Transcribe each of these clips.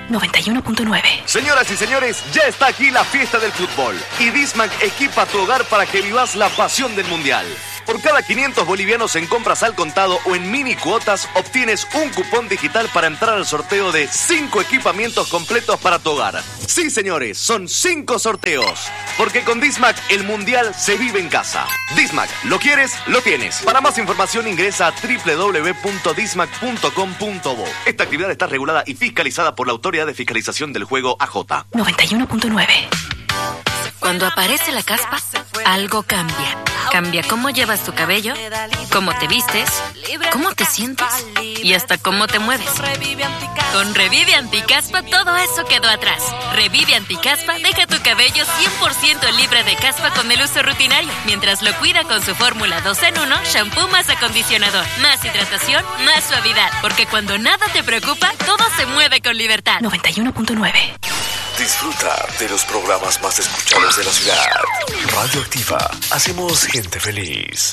91.9. Señoras y señores, ya está aquí la fiesta del fútbol. Y Dismac equipa tu hogar para que vivas la pasión del Mundial. Por cada 500 bolivianos en compras al contado o en mini cuotas, obtienes un cupón digital para entrar al sorteo de 5 equipamientos completos para tu hogar. Sí, señores, son 5 sorteos. Porque con Dismac el Mundial se vive en casa. Dismac, ¿lo quieres? Lo tienes. Para más información ingresa a www.dismac.com.bo. Esta actividad está regulada y fiscalizada por la Autoridad de Fiscalización del Juego AJ. 91.9. Cuando aparece la caspa, algo cambia. Cambia cómo llevas tu cabello, cómo te vistes, cómo te sientes y hasta cómo te mueves. Con Revive Anticaspa todo eso quedó atrás. Revive Anticaspa deja tu cabello 100% libre de caspa con el uso rutinario, mientras lo cuida con su fórmula 2 en 1, shampoo más acondicionador, más hidratación, más suavidad. Porque cuando nada te preocupa, todo se mueve con libertad. 91.9. Disfruta de los programas más escuchados de la ciudad. Radioactiva. Hacemos gente feliz.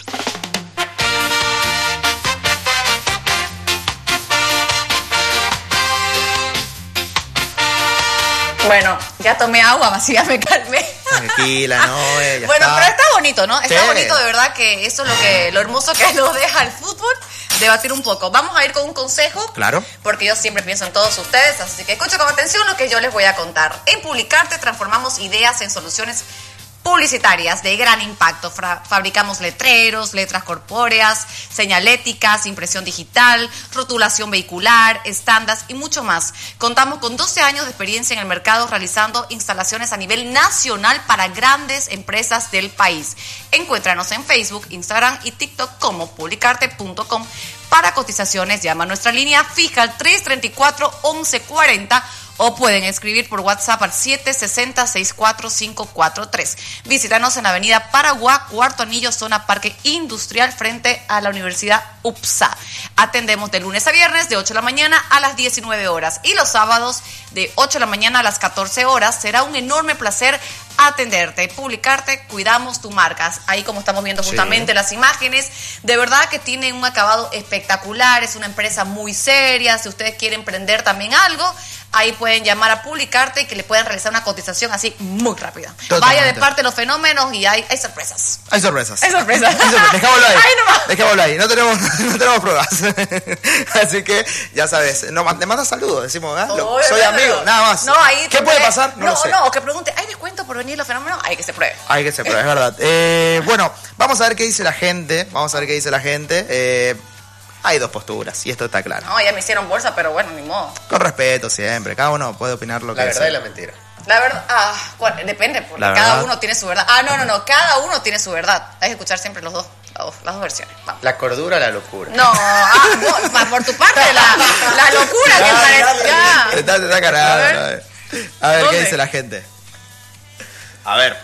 Bueno, ya tomé agua, así ya me calmé. Tranquila, no, ya bueno, está. pero está bonito, ¿no? Está Chévere. bonito, de verdad, que eso es lo hermoso que nos deja el fútbol. Debatir un poco. Vamos a ir con un consejo. Claro. Porque yo siempre pienso en todos ustedes, así que escucha con atención lo que yo les voy a contar. En Publicarte transformamos ideas en soluciones publicitarias de gran impacto. Fabricamos letreros, letras corpóreas, señaléticas, impresión digital, rotulación vehicular, estandas y mucho más. Contamos con 12 años de experiencia en el mercado realizando instalaciones a nivel nacional para grandes empresas del país. Encuéntranos en Facebook, Instagram y TikTok como publicarte.com. Para cotizaciones llama a nuestra línea fija al 334-1140 o pueden escribir por WhatsApp al 760-64543. Visítanos en Avenida Paraguay, Cuarto Anillo, zona Parque Industrial, frente a la Universidad UPSA. Atendemos de lunes a viernes de 8 de la mañana a las 19 horas y los sábados de 8 de la mañana a las 14 horas. Será un enorme placer atenderte, Publicarte, cuidamos tu marca. Ahí como estamos viendo justamente las imágenes, de verdad que tiene un acabado espectacular, es una empresa muy seria. Si ustedes quieren emprender también algo, ahí pueden llamar a Publicarte y que le puedan realizar una cotización así muy rápida. Totalmente. Vaya de parte de los fenómenos y hay sorpresas. Hay sorpresas. Hay sorpresas. Dejémoslo ahí. Ahí nomás. Dejémoslo ahí. No tenemos pruebas. Así que, ya sabes, no, te mandas saludos, decimos, soy amigo, nada más. No, ahí ¿Qué puede pasar? No lo sé. No, que pregunte, ¿hay descuento por venir los fenómenos? Hay que se pruebe. Hay que se pruebe, es verdad. Bueno, vamos a ver qué dice la gente. Hay dos posturas y esto está claro. No, ya me hicieron bolsa, pero bueno, ni modo. Con respeto siempre, cada uno puede opinar lo que La verdad desee. y la mentira. La verdad, depende, porque cada uno tiene su verdad. No, cada uno tiene su verdad. Hay que escuchar siempre las dos versiones. Vamos. La cordura, la locura. No, por tu parte, la locura que parece. Ya. Está cargado. A ver, ¿qué dice la gente? A ver,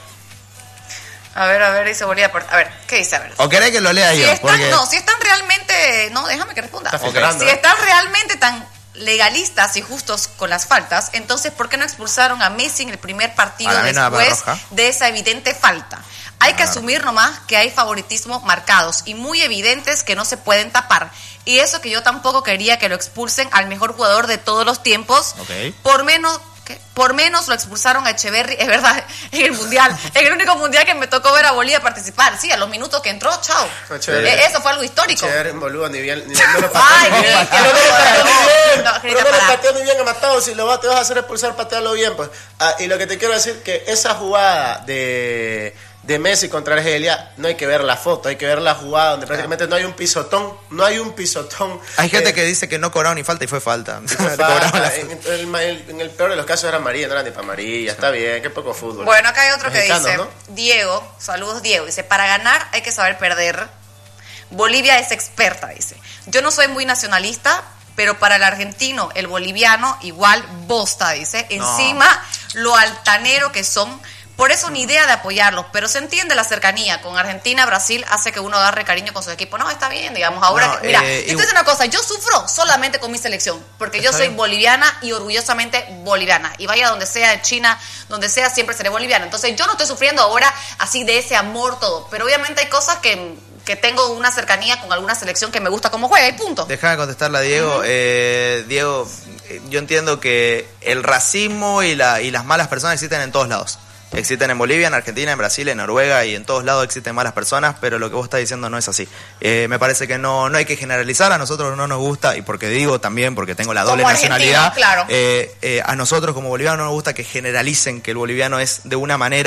dice Bolívar. A ver, ¿qué dice? A ver. ¿O querés que lo lea yo? Si están realmente... No, déjame que responda. filtrando, Si están realmente tan legalistas y justos con las faltas, entonces ¿por qué no expulsaron a Messi en el primer partido después de esa evidente falta? Hay que asumir nomás que hay favoritismos marcados y muy evidentes que no se pueden tapar. Y eso que yo tampoco quería que lo expulsen al mejor jugador de todos los tiempos. Okay. Por menos lo expulsaron a Echeverri, es verdad, en el mundial. En el único mundial que me tocó ver a Bolivia participar. Sí, a los minutos que entró, chao. Eso fue algo histórico. boludo, no lo Ay, Pero no lo pateó ni bien a Matado. Si te vas a hacer expulsar, patearlo bien, pues. Y lo que te quiero decir que esa jugada de Messi contra Argelia, no hay que ver la foto, hay que ver la jugada donde prácticamente no hay un pisotón. Hay gente que dice que no cobraron ni falta y fue falta. En el peor de los casos era amarilla, no era ni para amarilla. Está bien, qué poco fútbol. Bueno, acá hay otro Mexicanos, que dice, ¿no? Diego, saludos Diego, dice, para ganar hay que saber perder. Bolivia es experta, dice. Yo no soy muy nacionalista, pero para el argentino, el boliviano, igual bosta, dice. Encima, lo altanero que son. Por eso ni idea de apoyarlos, pero se entiende la cercanía. Con Argentina, Brasil hace que uno agarre cariño con su equipo. No, está bien, digamos. Ahora, mira, yo te digo una cosa, yo sufro solamente con mi selección, porque yo soy boliviana y orgullosamente boliviana. Y vaya donde sea, China, donde sea, siempre seré boliviana. Entonces yo no estoy sufriendo ahora así de ese amor todo, pero obviamente hay cosas que tengo una cercanía con alguna selección que me gusta cómo juega y punto. Deja de contestarla a Diego. Diego, yo entiendo que el racismo y las malas personas existen en todos lados. Existen en Bolivia, en Argentina, en Brasil, en Noruega y en todos lados existen malas personas, pero lo que vos estás diciendo no es así. Me parece que no hay que generalizar, a nosotros no nos gusta, y porque digo también, porque tengo la doble nacionalidad, claro. A nosotros como bolivianos no nos gusta que generalicen que el boliviano es de una manera